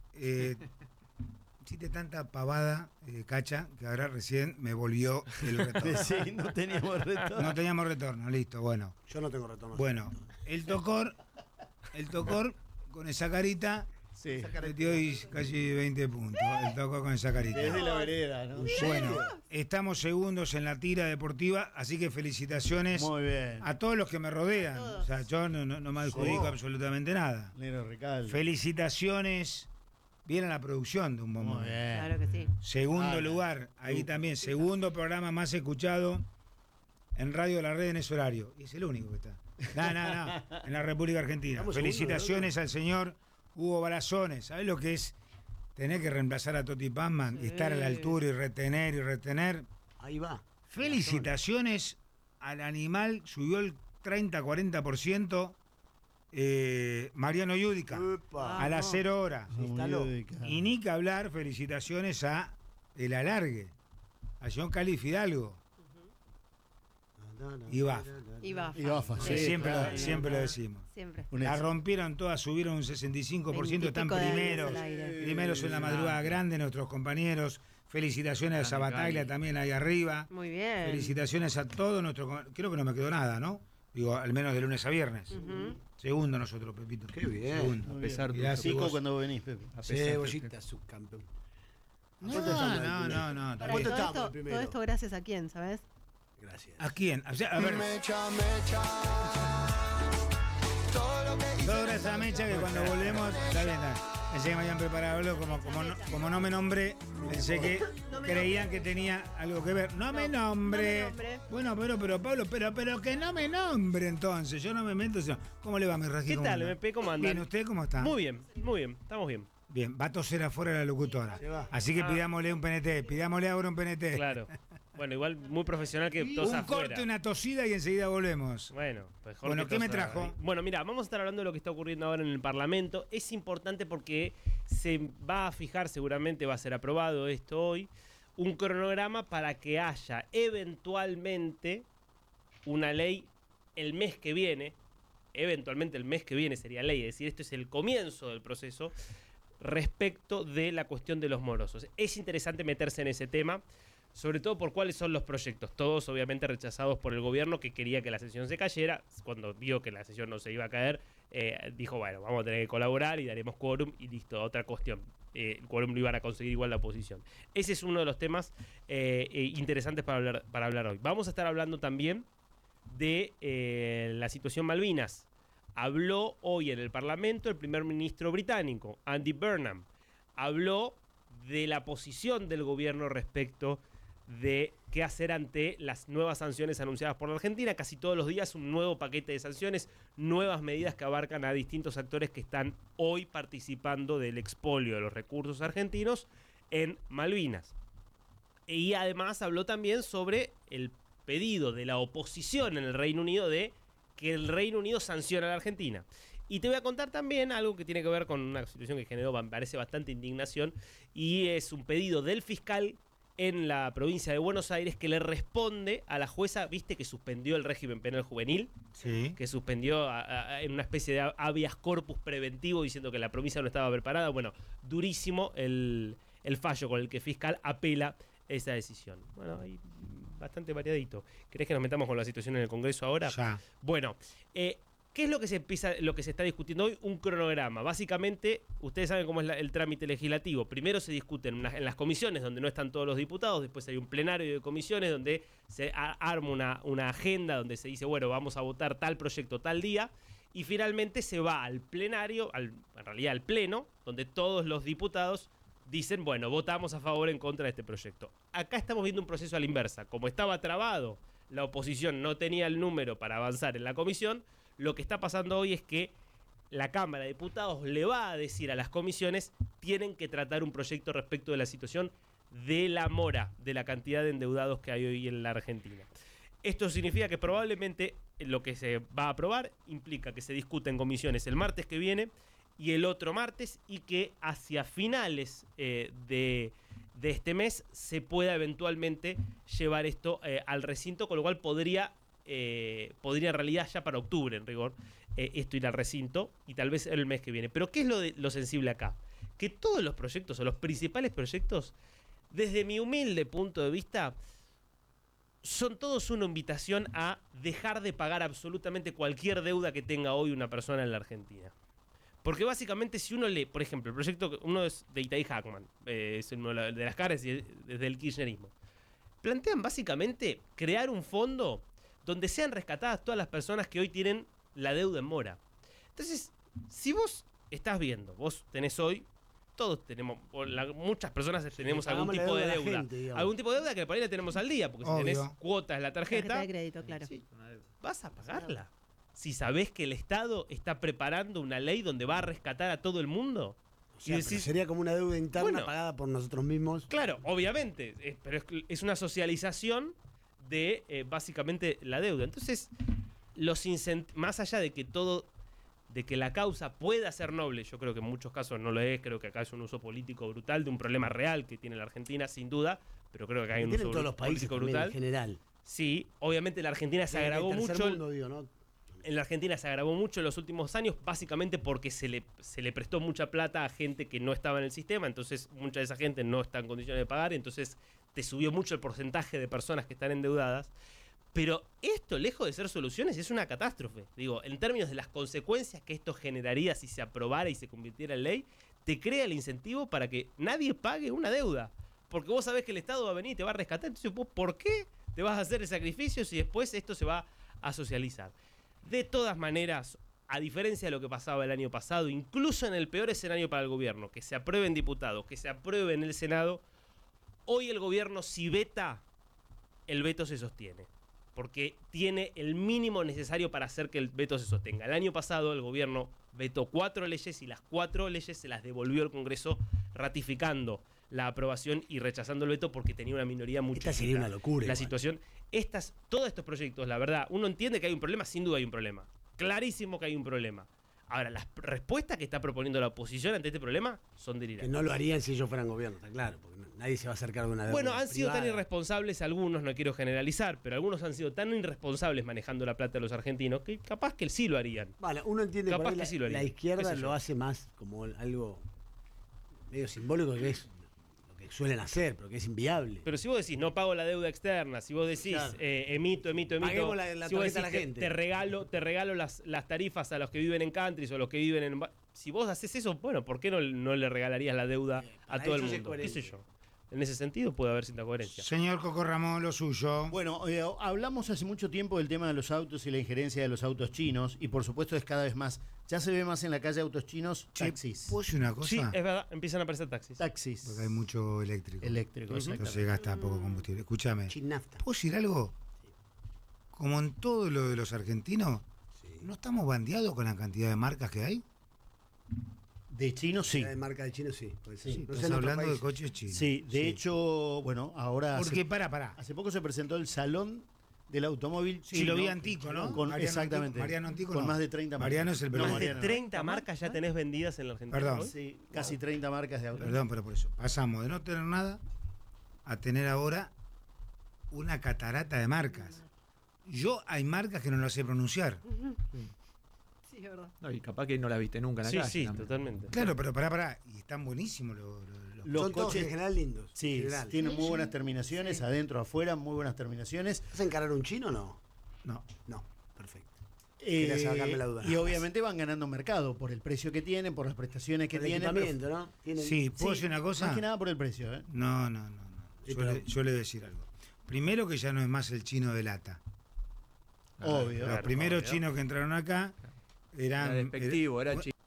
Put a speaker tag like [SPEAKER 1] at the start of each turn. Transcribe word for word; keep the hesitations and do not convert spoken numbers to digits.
[SPEAKER 1] Eh, hiciste tanta pavada, eh, Cacha, que ahora recién me volvió el retorno.
[SPEAKER 2] Sí, no teníamos retorno.
[SPEAKER 1] No teníamos retorno, listo, bueno.
[SPEAKER 3] Yo no tengo retorno.
[SPEAKER 1] Bueno, el tocor, el tocor con esa carita,
[SPEAKER 2] Sí.
[SPEAKER 1] metió hoy casi veinte puntos. El tocor con esa carita.
[SPEAKER 2] Desde la vereda, ¿no?
[SPEAKER 1] Bueno, estamos segundos en la tira deportiva, así que felicitaciones
[SPEAKER 2] Muy bien.
[SPEAKER 1] a todos los que me rodean. O sea, yo no, no, no me adjudico
[SPEAKER 3] Sí.
[SPEAKER 1] absolutamente nada.
[SPEAKER 2] Nero Recalde.
[SPEAKER 1] Felicitaciones. Viene la producción de un bombón.
[SPEAKER 2] Muy bien.
[SPEAKER 4] Claro que sí.
[SPEAKER 1] Segundo
[SPEAKER 2] Ah,
[SPEAKER 1] lugar, ahí también, segundo programa más escuchado en Radio de la Red en ese horario. Y es el único que está. No, no, no. En la República Argentina.
[SPEAKER 3] Estamos
[SPEAKER 1] Felicitaciones al señor Hugo Balazones. ¿Sabés lo que es tener que reemplazar a Toti Pazman y
[SPEAKER 4] Sí.
[SPEAKER 1] estar a la altura y retener y retener?
[SPEAKER 3] Ahí va.
[SPEAKER 1] Felicitaciones al animal, subió el treinta a cuarenta por ciento eh, Mariano Yudica
[SPEAKER 3] Epa.
[SPEAKER 1] a las cero horas.
[SPEAKER 2] Muy
[SPEAKER 3] instaló.
[SPEAKER 2] lúdica.
[SPEAKER 1] Y ni que hablar, felicitaciones a El Alargue, a John Cali Fidalgo y Bafa.
[SPEAKER 4] Y va.
[SPEAKER 2] Y Bafa,
[SPEAKER 1] que
[SPEAKER 2] sí,
[SPEAKER 1] siempre,
[SPEAKER 2] claro.
[SPEAKER 1] lo, siempre lo decimos.
[SPEAKER 4] Siempre.
[SPEAKER 2] Un
[SPEAKER 1] La
[SPEAKER 2] ex-
[SPEAKER 1] rompieron todas, subieron un sesenta y cinco por ciento, están
[SPEAKER 4] Veintipico de
[SPEAKER 1] primeros,
[SPEAKER 4] años al aire.
[SPEAKER 1] primeros en la madrugada grande, nuestros compañeros. Felicitaciones a Sabataglia también ahí arriba.
[SPEAKER 4] Muy bien.
[SPEAKER 1] Felicitaciones a todos nuestros. Creo que no me quedó nada, ¿no? Digo, al menos de lunes a viernes.
[SPEAKER 4] Ujú.
[SPEAKER 1] Segundo nosotros, Pepito.
[SPEAKER 3] Qué bien.
[SPEAKER 1] Segundo.
[SPEAKER 2] Muy
[SPEAKER 5] pesar
[SPEAKER 2] bien.
[SPEAKER 1] tuyo. Gracias,
[SPEAKER 2] Pico
[SPEAKER 1] vos.
[SPEAKER 2] cuando venís, Pepe. A pesar,
[SPEAKER 3] Cebollita,
[SPEAKER 2] Pepe.
[SPEAKER 3] subcampeón.
[SPEAKER 1] No,
[SPEAKER 3] ¿Cuánto estamos en el
[SPEAKER 1] no,
[SPEAKER 3] primero?
[SPEAKER 1] no, no.
[SPEAKER 4] Para
[SPEAKER 3] ¿Cuánto
[SPEAKER 4] todo,
[SPEAKER 3] estamos
[SPEAKER 4] esto,
[SPEAKER 3] el primero?
[SPEAKER 4] todo esto gracias a quién, ¿sabes?
[SPEAKER 3] Gracias.
[SPEAKER 1] ¿A quién? O sea, a ver.
[SPEAKER 6] Mecha, mecha. Todo lo que hice
[SPEAKER 1] Todo gracias a Mecha que cuando volvemos. Está bien, está bien. Pensé que me habían preparado algo, como, como, no, como no me nombré, pensé que
[SPEAKER 4] No me
[SPEAKER 1] creían
[SPEAKER 4] nombré.
[SPEAKER 1] que tenía algo que ver. No, me nombre.
[SPEAKER 4] no me nombré.
[SPEAKER 1] Bueno, pero, pero, Pablo, pero, pero que no me nombre entonces. Yo no me meto. sino- ¿Cómo le va, mi Rají?
[SPEAKER 5] ¿Qué
[SPEAKER 1] ¿Cómo
[SPEAKER 5] tal,
[SPEAKER 1] anda?
[SPEAKER 5] M P? ¿Cómo andan?
[SPEAKER 1] Bien, ¿usted cómo está?
[SPEAKER 5] Muy bien, muy bien, estamos bien.
[SPEAKER 1] Bien, va a toser afuera la locutora.
[SPEAKER 3] Se va.
[SPEAKER 1] Así que
[SPEAKER 5] Ah.
[SPEAKER 1] pidámosle un P N T, pidámosle ahora un P N T.
[SPEAKER 5] Claro. Bueno, igual muy profesional que todos
[SPEAKER 1] un
[SPEAKER 5] afuera.
[SPEAKER 1] corte, una tosida y enseguida volvemos.
[SPEAKER 5] Bueno, mejor
[SPEAKER 1] Bueno,
[SPEAKER 5] que
[SPEAKER 1] ¿qué me
[SPEAKER 5] todos
[SPEAKER 1] trajo?
[SPEAKER 5] ahí. Bueno, mira, vamos a estar hablando de lo que está ocurriendo ahora en el Parlamento. Es importante porque se va a fijar, seguramente va a ser aprobado esto hoy, un cronograma para que haya eventualmente una ley el mes que viene. Eventualmente el mes que viene sería ley, es decir, esto es el comienzo del proceso respecto de la cuestión de los morosos. Es interesante meterse en ese tema, sobre todo por cuáles son los proyectos, todos obviamente rechazados por el gobierno que quería que la sesión se cayera. Cuando vio que la sesión no se iba a caer, eh, dijo, bueno, vamos a tener que colaborar y daremos quórum y listo, otra cuestión. Eh, el quórum lo iban a conseguir igual la oposición. Ese es uno de los temas eh, eh, interesantes para hablar, para hablar hoy. Vamos a estar hablando también de eh, la situación Malvinas. Habló hoy en el Parlamento el primer ministro británico, Andy Burnham. Habló de la posición del gobierno respecto de qué hacer ante las nuevas sanciones anunciadas por la Argentina. Casi todos los días un nuevo paquete de sanciones, nuevas medidas que abarcan a distintos actores que están hoy participando del expolio de los recursos argentinos en Malvinas. Y además habló también sobre el pedido de la oposición en el Reino Unido de que el Reino Unido sancione a la Argentina. Y te voy a contar también algo que tiene que ver con una situación que generó, me parece, bastante indignación, y es un pedido del fiscal en la provincia de Buenos Aires que le responde a la jueza, viste, que suspendió el régimen penal juvenil,
[SPEAKER 1] Sí.
[SPEAKER 5] que suspendió a- a- en una especie de habeas corpus preventivo diciendo que la provincia no estaba preparada. Bueno, durísimo el, el fallo con el que el fiscal apela esa decisión. Bueno, ahí bastante variadito. ¿Querés que nos metamos con la situación en el Congreso ahora?
[SPEAKER 1] Ya.
[SPEAKER 5] Bueno, eh, ¿qué es lo que se empieza, lo que se está discutiendo hoy? Un cronograma. Básicamente, ustedes saben cómo es la- el trámite legislativo. Primero se discute en, una- en las comisiones donde no están todos los diputados, después hay un plenario de comisiones donde se a- arma una, una agenda donde se dice, bueno, vamos a votar tal proyecto tal día, y finalmente se va al plenario, al, en realidad al pleno, donde todos los diputados dicen, bueno, votamos a favor o en contra de este proyecto. Acá estamos viendo un proceso a la inversa. Como estaba trabado, la oposición no tenía el número para avanzar en la comisión, lo que está pasando hoy es que la Cámara de Diputados le va a decir a las comisiones, tienen que tratar un proyecto respecto de la situación de la mora, de la cantidad de endeudados que hay hoy en la Argentina. Esto significa que probablemente lo que se va a aprobar implica que se discute en comisiones el martes que viene y el otro martes, y que hacia finales eh, de, de este mes se pueda eventualmente llevar esto eh, al recinto, con lo cual podría, eh, podría en realidad ya para octubre, en rigor, eh, esto ir al recinto y tal vez el mes que viene. Pero ¿qué es lo, de, lo sensible acá? que todos los proyectos o los principales proyectos, desde mi humilde punto de vista, son todos una invitación a dejar de pagar absolutamente cualquier deuda que tenga hoy una persona en la Argentina. Porque básicamente si uno lee, por ejemplo, el proyecto, uno es de Itaí Hackman, eh, es uno de las caras desde el kirchnerismo, plantean básicamente crear un fondo donde sean rescatadas todas las personas que hoy tienen la deuda en mora. Entonces, si vos estás viendo, vos tenés hoy, todos tenemos, o la, muchas personas tenemos
[SPEAKER 3] Sí,
[SPEAKER 5] algún
[SPEAKER 3] pagamos la
[SPEAKER 5] tipo de
[SPEAKER 3] deuda a la
[SPEAKER 5] deuda.
[SPEAKER 3] gente, digamos.
[SPEAKER 5] Algún tipo de deuda que por ahí la tenemos al día, porque si
[SPEAKER 1] Obvio.
[SPEAKER 5] tenés cuotas en la
[SPEAKER 4] Tarjeta
[SPEAKER 5] tarjeta,
[SPEAKER 4] de crédito, claro.
[SPEAKER 5] sí, vas a pagarla. Si sabés que el Estado está preparando una ley donde va a rescatar a todo el mundo.
[SPEAKER 3] O sea,
[SPEAKER 5] y decís,
[SPEAKER 3] pero sería como una deuda interna
[SPEAKER 5] Bueno.
[SPEAKER 3] pagada por nosotros mismos.
[SPEAKER 5] claro, obviamente, es- pero es, es una socialización de eh, básicamente la deuda. Entonces, los incent- más allá de que todo, de que la causa pueda ser noble, yo creo que en muchos casos no lo es, creo que acá es un uso político brutal de un problema real que tiene la Argentina, sin duda, pero creo que acá hay
[SPEAKER 3] Que
[SPEAKER 5] un
[SPEAKER 3] tienen
[SPEAKER 5] uso
[SPEAKER 3] todos los países
[SPEAKER 5] político
[SPEAKER 3] también, en
[SPEAKER 5] brutal.
[SPEAKER 3] general.
[SPEAKER 5] Sí, obviamente la Argentina se
[SPEAKER 3] Del
[SPEAKER 5] agravó
[SPEAKER 3] tercer
[SPEAKER 5] mucho.
[SPEAKER 3] mundo, digo, ¿no?
[SPEAKER 5] En la Argentina se agravó mucho en los últimos años, básicamente porque se le, se le prestó mucha plata a gente que no estaba en el sistema, entonces mucha de esa gente no está en condiciones de pagar, entonces te subió mucho el porcentaje de personas que están endeudadas. Pero esto, lejos de ser soluciones, es una catástrofe. Digo, en términos de las consecuencias que esto generaría si se aprobara y se convirtiera en ley, te crea el incentivo para que nadie pague una deuda. Porque vos sabés que el Estado va a venir y te va a rescatar, entonces vos, ¿por qué te vas a hacer el sacrificio si después esto se va a socializar? De todas maneras, a diferencia de lo que pasaba el año pasado, incluso en el peor escenario para el gobierno, que se apruebe en diputados, que se apruebe en el Senado, hoy el gobierno, si veta, el veto se sostiene. Porque tiene el mínimo necesario para hacer que el veto se sostenga. El año pasado el gobierno vetó cuatro leyes y las cuatro leyes se las devolvió al Congreso ratificando la aprobación y rechazando el veto porque tenía una minoría muy
[SPEAKER 3] Esta
[SPEAKER 5] chiquita.
[SPEAKER 3] sería una locura.
[SPEAKER 5] La
[SPEAKER 3] igual.
[SPEAKER 5] situación, estas, todos estos proyectos, la verdad, uno entiende que hay un problema, sin duda hay un problema. Clarísimo que hay un problema. Ahora, las p- respuestas que está proponiendo la oposición ante este problema son
[SPEAKER 3] Que
[SPEAKER 5] delirantes.
[SPEAKER 3] no lo harían si ellos fueran gobierno, está claro. Porque no- nadie se va a acercar de una deuda
[SPEAKER 5] Bueno, han sido tan
[SPEAKER 3] privada.
[SPEAKER 5] irresponsables algunos, no quiero generalizar, pero algunos han sido tan irresponsables manejando la plata de los argentinos que capaz que sí lo harían.
[SPEAKER 3] Vale, uno entiende
[SPEAKER 5] Capaz
[SPEAKER 3] por ahí
[SPEAKER 5] que
[SPEAKER 3] la,
[SPEAKER 5] sí lo haría,
[SPEAKER 3] la izquierda
[SPEAKER 5] qué sé yo.
[SPEAKER 3] lo hace más como algo medio simbólico, que es lo que suelen hacer, pero que es inviable.
[SPEAKER 5] Pero si vos decís, no pago la deuda externa, si vos decís,
[SPEAKER 3] Claro.
[SPEAKER 5] eh, emito, emito, emito,
[SPEAKER 3] Paguemos la- la
[SPEAKER 5] si vos
[SPEAKER 3] tarjeta a la
[SPEAKER 5] decís, te-
[SPEAKER 3] gente.
[SPEAKER 5] Te, regalo, te regalo las, las tarifas a los que viven en countries o los que viven en... ba- Si vos haces eso, bueno, ¿por qué no, no le regalarías la deuda
[SPEAKER 3] Eh,
[SPEAKER 5] a
[SPEAKER 3] para
[SPEAKER 5] todo el
[SPEAKER 3] ellos es
[SPEAKER 5] mundo? ¿Qué sé
[SPEAKER 3] coherente.
[SPEAKER 5] yo? En ese sentido puede haber cierta coherencia.
[SPEAKER 1] Señor Coco Ramón, lo suyo.
[SPEAKER 2] Bueno, eh, hablamos hace mucho tiempo del tema de los autos y la injerencia de los autos chinos, y por supuesto es cada vez más. Ya se ve más en la calle autos chinos,
[SPEAKER 1] Che,
[SPEAKER 2] taxis.
[SPEAKER 1] ¿puedo decir una cosa?
[SPEAKER 5] Sí, es verdad, empiezan a aparecer taxis.
[SPEAKER 2] Taxis.
[SPEAKER 1] Porque hay mucho eléctrico.
[SPEAKER 2] Eléctrico,
[SPEAKER 5] Ujú.
[SPEAKER 2] exactamente.
[SPEAKER 1] Entonces gasta poco combustible. Escúchame.
[SPEAKER 3] Chinnafta.
[SPEAKER 1] ¿Puedo decir algo? Como en todo lo de los argentinos, ¿no estamos bandeados con la cantidad de marcas que hay?
[SPEAKER 2] De chinos, sí.
[SPEAKER 3] La de marca de chino, sí. Pues sí.
[SPEAKER 1] Sí,
[SPEAKER 3] No sé
[SPEAKER 1] estás
[SPEAKER 3] en otros
[SPEAKER 1] hablando de
[SPEAKER 3] países.
[SPEAKER 1] coches chinos.
[SPEAKER 2] Sí, de
[SPEAKER 3] Sí.
[SPEAKER 2] hecho, bueno, ahora
[SPEAKER 1] Porque,
[SPEAKER 2] hace,
[SPEAKER 1] para, para.
[SPEAKER 2] hace poco se presentó el Salón del Automóvil
[SPEAKER 1] Sí,
[SPEAKER 2] chino.
[SPEAKER 1] lo vi Antico, ¿no?
[SPEAKER 2] Con,
[SPEAKER 1] Mariano
[SPEAKER 2] exactamente.
[SPEAKER 1] Antico, Mariano Antico,
[SPEAKER 2] con
[SPEAKER 1] no.
[SPEAKER 2] más de treinta marcas.
[SPEAKER 1] Mariano es el
[SPEAKER 2] No,
[SPEAKER 5] Más
[SPEAKER 1] peruano.
[SPEAKER 5] de
[SPEAKER 2] Mariano.
[SPEAKER 5] treinta marcas ya tenés vendidas en la Argentina.
[SPEAKER 1] Perdón.
[SPEAKER 5] ¿no?
[SPEAKER 2] Sí, casi treinta marcas de autos.
[SPEAKER 1] Perdón, pero por eso. Pasamos de no tener nada a tener ahora una catarata de marcas. Yo hay marcas que no las sé pronunciar.
[SPEAKER 4] Sí, es verdad.
[SPEAKER 6] No, y capaz que no la viste nunca en la
[SPEAKER 5] Sí,
[SPEAKER 6] calle
[SPEAKER 5] sí,
[SPEAKER 6] también.
[SPEAKER 5] totalmente.
[SPEAKER 1] Claro, pero pará, pará. Y están buenísimos los... los- los-
[SPEAKER 2] Los
[SPEAKER 3] Son todos
[SPEAKER 2] coches-
[SPEAKER 3] en general lindos.
[SPEAKER 2] Sí,
[SPEAKER 3] en general.
[SPEAKER 2] tienen muy buenas terminaciones, adentro, afuera, muy buenas terminaciones.
[SPEAKER 3] ¿Vas a encarar un chino o no?
[SPEAKER 1] No.
[SPEAKER 3] No, perfecto. Quería
[SPEAKER 2] Eh,
[SPEAKER 3] sacarme la duda.
[SPEAKER 2] y obviamente van ganando mercado por el precio que tienen, por las prestaciones que
[SPEAKER 3] El
[SPEAKER 2] tienen.
[SPEAKER 3] equipamiento, ¿no? Tienen-
[SPEAKER 1] Sí, ¿puedo
[SPEAKER 2] Sí,
[SPEAKER 1] decir una cosa?
[SPEAKER 2] Más que nada por el precio, ¿eh?
[SPEAKER 1] No, no, no. no.
[SPEAKER 3] Sí,
[SPEAKER 1] Yo,
[SPEAKER 3] pero-
[SPEAKER 1] le, yo le voy a decir algo. Primero que ya no es más el chino de lata.
[SPEAKER 2] Obvio.
[SPEAKER 1] Los
[SPEAKER 5] Claro,
[SPEAKER 1] primeros
[SPEAKER 5] obvio.
[SPEAKER 1] chinos que entraron acá eran...
[SPEAKER 6] Era despectivo, era
[SPEAKER 1] era-
[SPEAKER 6] chico.